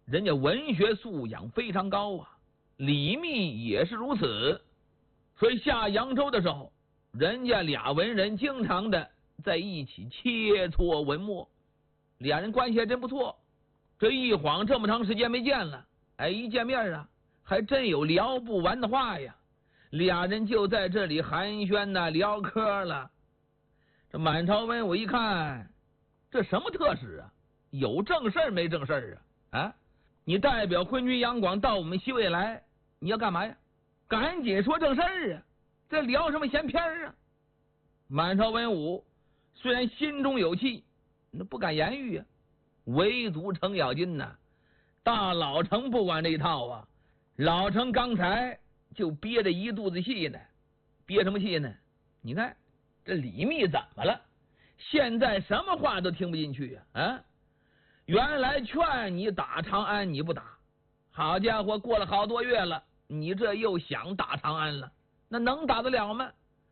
人家文学素养非常高啊。李密也是如此，所以下扬州的时候，人家俩文人经常的在一起切磋文墨，俩人关系还真不错。这一晃这么长时间没见了，哎，一见面啊，还真有聊不完的话呀。俩人就在这里寒暄呐，聊嗑了。这满朝文武一看，这什么特使啊？有正事儿没正事儿啊？啊，你代表昏君杨广到我们西魏来，你要干嘛呀？赶紧说正事儿啊！这聊什么闲篇啊？满朝文武虽然心中有气，那不敢言语啊。唯独程咬金呐，大老程不管这一套啊。老程刚才就憋着一肚子气呢，憋什么气呢？你看这李密怎么了？现在什么话都听不进去啊！原来劝你打长安你不打，好家伙，过了好多月了，你这又想打长安了，那能打得了吗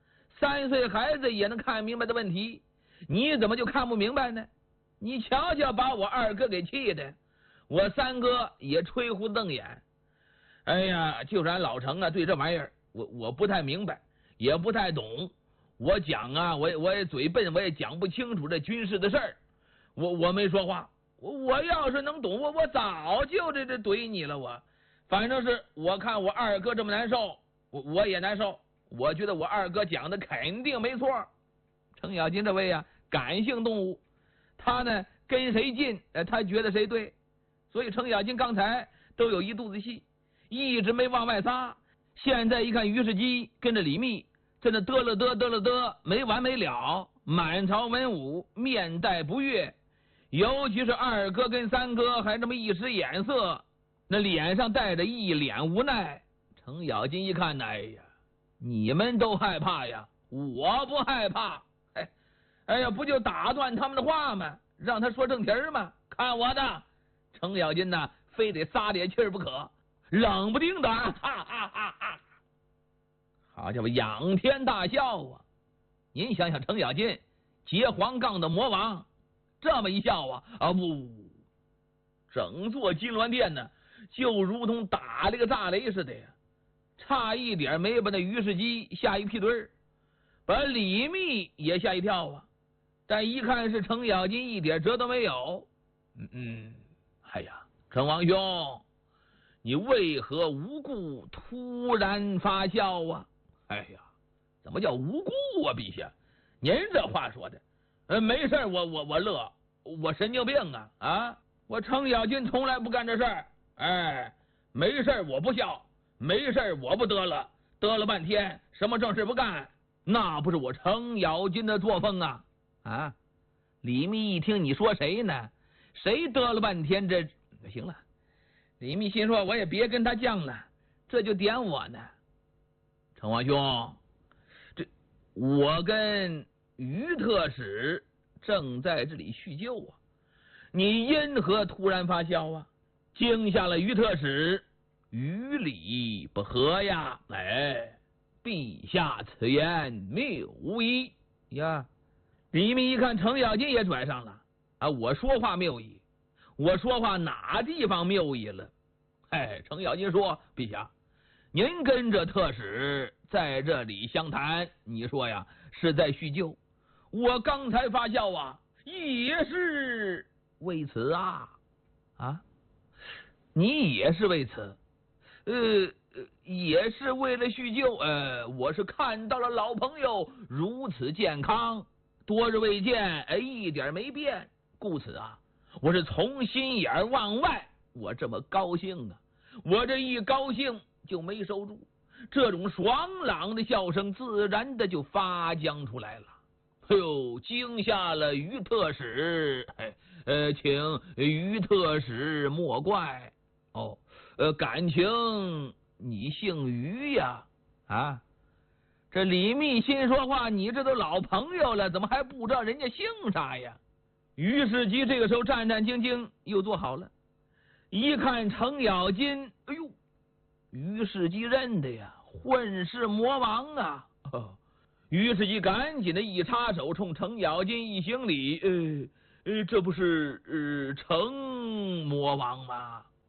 ？3岁孩子也能看明白的问题，你怎么就看不明白呢？你瞧瞧，把我二哥给气的，我三哥也吹胡子瞪眼。哎呀，就是俺老程啊，对这玩意儿我不太明白，也不太懂。我讲啊，我也嘴笨，我也讲不清楚这军事的事儿。我没说话，我要是能懂，我早就这怼你了。我反正是我看我二哥这么难受，我也难受。我觉得我二哥讲的肯定没错。程咬金这位啊，感性动物，他呢跟谁近，他觉得谁对。所以程咬金刚才都有一肚子气，一直没往外撒。现在一看于世基跟着李密，真的嘚了嘚没完没了。满朝文武面带不悦，尤其是二哥跟三哥还这么一使眼色，那脸上带着一脸无奈。程咬金一看，哎呀，你们都害怕呀，我不害怕。哎呀，不就打断他们的话吗？让他说正题吗？看我的！程咬金呢，非得撒点气儿不可，冷不丁的，哈哈哈哈！好家伙，仰天大笑啊！您想想，程咬金结黄杠的魔王，这么一笑啊，不，整座金銮殿呢，就如同打了个炸雷似的呀，差一点没把那于世基吓一屁墩儿，把李密也吓一跳啊！但一看是程咬金，一点辙都没有。哎呀，程王兄，你为何无故突然发笑啊？哎呀，怎么叫无故啊，陛下？您这话说的，没事我乐，我神经病啊！我程咬金从来不干这事儿。哎，没事我不笑，没事我不嘚了半天，什么正事不干，那不是我程咬金的作风啊！啊！李密一听你说谁呢？谁嘚了半天，这行了。李密心说，我也别跟他犟了，这就点我呢。程王兄，这我跟于特使正在这里叙旧啊，你因何突然发笑啊？惊吓了于特使，于理不合呀！哎，陛下此言谬无疑呀！李密一看程咬金也拽上了啊！我说话谬矣，我说话哪地方谬矣了？哎，程咬金说：“陛下，您跟着特使在这里相谈，你说呀是在叙旧。我刚才发笑啊，也是为此啊！你也是为此？也是为了叙旧。我是看到了老朋友如此健康。”多日未见，一点没变，故此啊，我是从心眼往外，我这么高兴啊，我这一高兴就没收住，这种爽朗的笑声自然的就发将出来了。哎呦，惊吓了于特使，请于特使莫怪哦。感情你姓于呀？啊？这李密心说话，你这都老朋友了，怎么还不知道人家姓啥呀？于世基这个时候战战兢兢又坐好了，一看程咬金，哎呦，于世基认的呀，混世魔王啊！于世基赶紧的一插手，冲程咬金一行礼，这不是程魔王吗？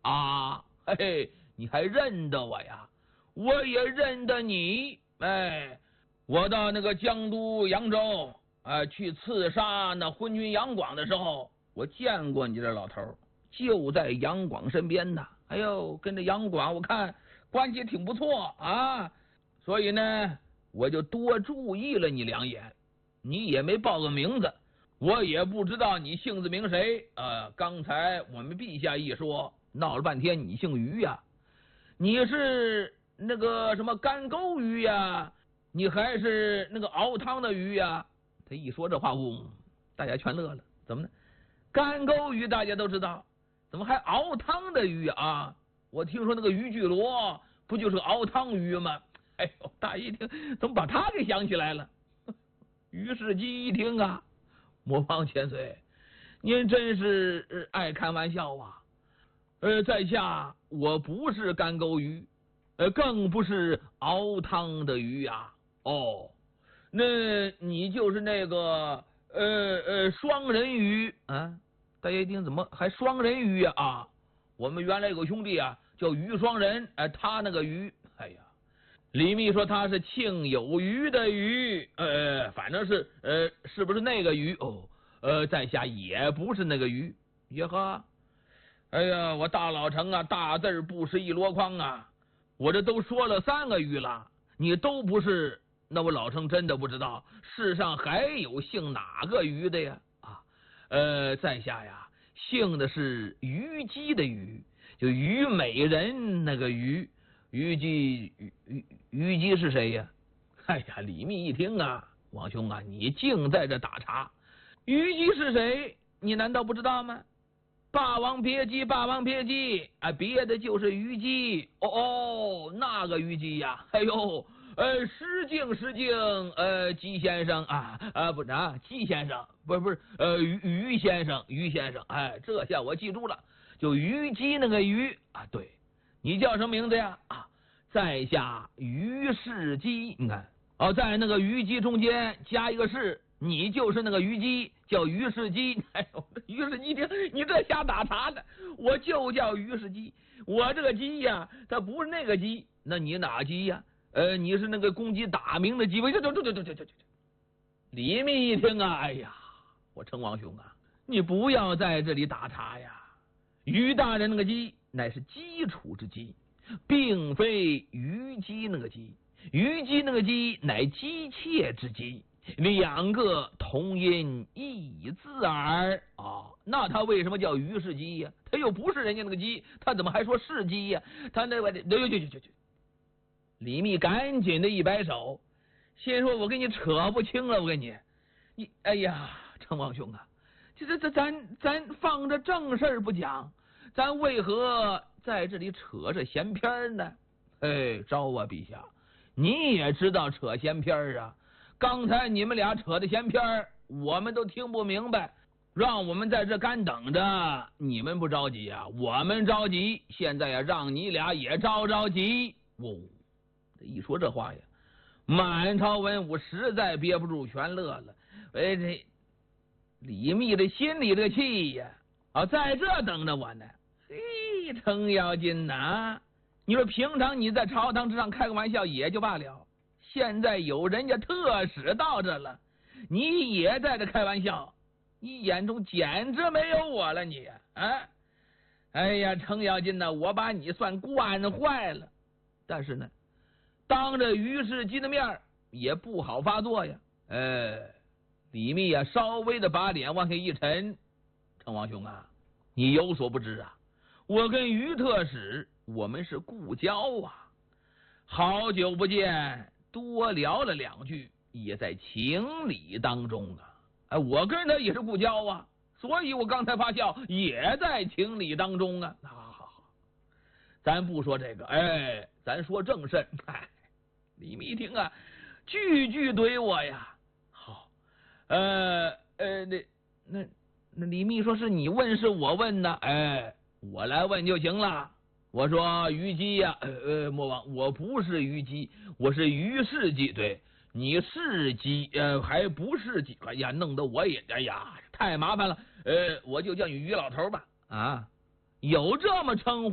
啊，嘿嘿，你还认得我呀？我也认得你。哎，我到那个江都扬州去刺杀那昏君杨广的时候，我见过你这老头，就在杨广身边呢。哎呦，跟着杨广我看关系挺不错啊，所以呢，我就多注意了你2眼。你也没报个名字，我也不知道你姓字名谁。刚才我们陛下一说，闹了半天你姓于呀，你是那个什么干沟鱼呀？你还是那个熬汤的鱼呀？他一说这话，大家全乐了。怎么呢？干沟鱼大家都知道，怎么还熬汤的鱼啊？我听说那个于巨罗不就是熬汤鱼吗？哎呦，大家一听，怎么把他给想起来了？于世基一听啊，魔方千岁，您真是爱开玩笑啊！在下我不是干沟鱼，更不是熬汤的鱼呀。哦，那你就是那个双人鱼啊？大家一听，怎么还双人鱼啊？我们原来有个兄弟啊，叫于双人，他那个鱼，哎呀。李密说他是庆有余的余，反正是是不是那个余？在下也不是那个余。耶呵，哎呀，我大老成啊，大字不识一箩筐啊！我这都说了3个余了，你都不是，那我老成真的不知道世上还有姓哪个余的呀？在下呀，姓的是虞姬的虞，就虞美人那个虞。虞姬是谁呀？哎呀，李密一听啊，王兄啊，你净在这打岔。虞姬是谁？你难道不知道吗？霸王别姬，霸王别姬啊，别的就是虞姬。那个虞姬呀，哎呦，失敬，姬先生不是姬先生，不是于先生，哎，这下我记住了，就虞姬那个虞啊，对。你叫什么名字呀？在下于世基。你看在那个虞姬中间加一个世，你就是那个虞姬，叫于世基。哎呦，于世基，你这瞎打岔的，我就叫于世基。我这个鸡呀，它不是那个鸡，那你哪鸡呀？你是那个公鸡打鸣的鸡。这。李密一听啊，哎呀，我称王兄啊，你不要在这里打岔呀。于大人那个鸡乃是基础之基，并非虞姬那个姬。虞姬那个姬乃姬妾之姬，2个同音异字耳那他为什么叫虞世姬呀？他又不是人家那个姬，他怎么还说世姬呀？他那个李密赶紧的一摆手，心说我跟你扯不清了，我跟你哎呀，陈王兄啊，这咱放着正事不讲，咱为何在这里扯着闲篇呢？招啊，陛下，你也知道扯闲篇啊。刚才你们俩扯的闲篇，我们都听不明白，让我们在这干等着。你们不着急啊，我们着急。现在呀，让你俩也着急。一说这话呀，满朝文武实在憋不住，全乐了。这李密的心里这气呀，在这等着我呢。程咬金呐，你说平常你在朝堂之上开个玩笑也就罢了，现在有人家特使到这了，你也在这开玩笑，你眼中简直没有我了你哎呀，程咬金呐，我把你算惯坏了。但是呢，当着于世基的面也不好发作呀。李密呀，稍微的把脸往下一沉，程王兄啊，你有所不知啊，我跟于特使我们是故交啊，好久不见，多聊了2句，也在情理当中啊。我跟他也是故交啊，所以我刚才发笑也在情理当中啊。好，咱不说这个，咱说正事。李密一听啊，句句怼我呀。好，那李密说是你问是我问呢？我来问就行了。我说虞姬呀，莫忘我不是虞姬，我是于世基。对，你是姬，还不是姬？哎呀，弄得我也太麻烦了。我就叫你于老头吧。有这么称呼